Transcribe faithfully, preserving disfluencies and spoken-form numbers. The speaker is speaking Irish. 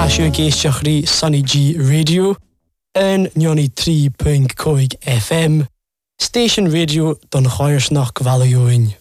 Tasio Geishiachri Sunny G Radio and ninety-three point five F M Station Radio Don Choyersnach Valioin.